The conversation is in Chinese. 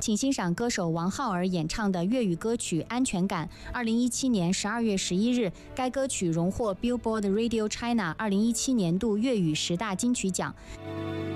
请欣赏歌手王浩儿演唱的粤语歌曲《安全感》。2017年12月11日，该歌曲荣获 Billboard Radio China 2017年度粤语10大金曲奖。